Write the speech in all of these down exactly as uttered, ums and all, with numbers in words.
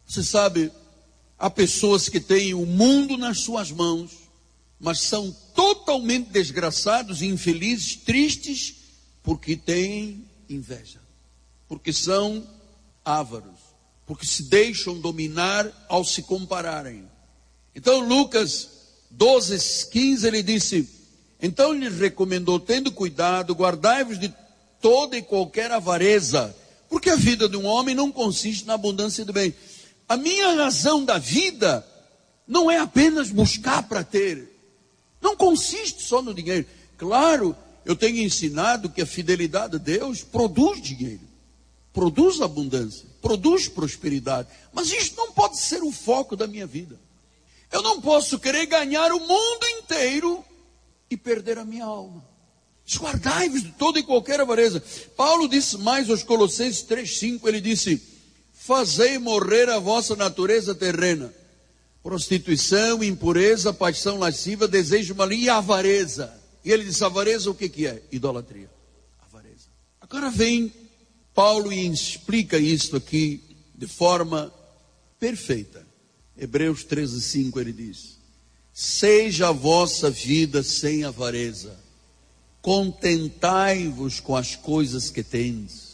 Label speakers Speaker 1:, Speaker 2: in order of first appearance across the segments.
Speaker 1: Você sabe, há pessoas que têm o mundo nas suas mãos, mas são totalmente desgraçados, infelizes, tristes, porque têm inveja, porque são ávaros, porque se deixam dominar ao se compararem. Então Lucas doze, quinze, ele disse: então lhes recomendou, tendo cuidado, guardai-vos de toda e qualquer avareza, porque a vida de um homem não consiste na abundância do bem. A minha razão da vida não é apenas buscar para ter, não consiste só no dinheiro. Claro, eu tenho ensinado que a fidelidade a Deus produz dinheiro, produz abundância, produz prosperidade, mas isso não pode ser o foco da minha vida. Eu não posso querer ganhar o mundo inteiro e perder a minha alma. Guardai-vos de toda e qualquer avareza. Paulo disse mais aos Colossenses três, cinco, ele disse: fazei morrer a vossa natureza terrena, prostituição, impureza, paixão lasciva, desejo maligno e avareza. E ele disse: avareza o que que é? Idolatria. Avareza. Agora vem Paulo e explica isso aqui de forma perfeita. Hebreus treze, cinco, ele diz: seja a vossa vida sem avareza, contentai-vos com as coisas que tendes.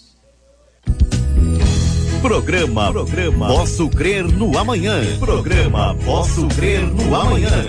Speaker 2: Programa, programa Posso Crer no Amanhã. Programa Posso Crer no Amanhã.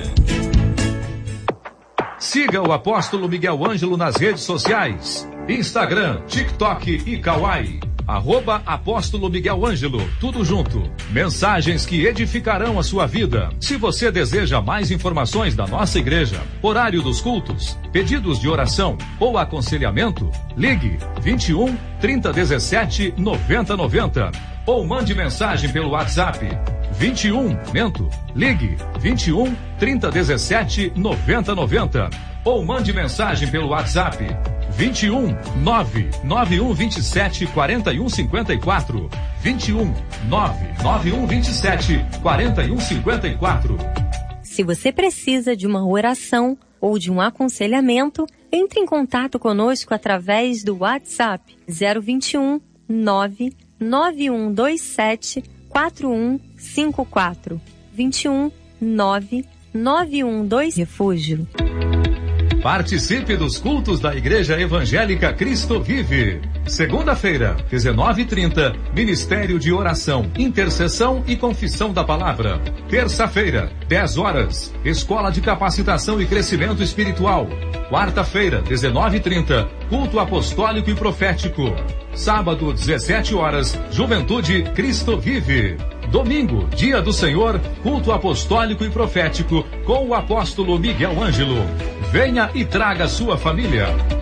Speaker 3: Siga o Apóstolo Miguel Ângelo nas redes sociais: Instagram, TikTok e Kawaii. Arroba Apóstolo Miguel Ângelo, tudo junto. Mensagens que edificarão a sua vida. Se você deseja mais informações da nossa igreja, horário dos cultos, pedidos de oração ou aconselhamento, ligue vinte e um, trinta, dezessete, noventa, noventa ou mande mensagem pelo WhatsApp vinte e um, mento, ligue vinte e um, trinta, dezessete, noventa, noventa ou mande mensagem pelo WhatsApp vinte e um, nove nove um vinte e sete, quarenta e um cinquenta e quatro. vinte e um, nove nove um vinte e sete, quarenta e um cinquenta e quatro.
Speaker 4: Se você precisa de uma oração ou de um aconselhamento, entre em contato conosco através do WhatsApp zero vinte e um, nove nove um dois sete, quatro um cinco quatro. vinte e um, nove nove um dois Refúgio.
Speaker 3: Participe dos cultos da Igreja Evangélica Cristo Vive. Segunda-feira, dezenove e trinta, Ministério de Oração, Intercessão e Confissão da Palavra. Terça-feira, dez horas, Escola de Capacitação e Crescimento Espiritual. Quarta-feira, dezenove e trinta, Culto Apostólico e Profético. Sábado, dezessete horas, Juventude Cristo Vive. Domingo, Dia do Senhor, Culto Apostólico e Profético com o Apóstolo Miguel Ângelo. Venha e traga sua família.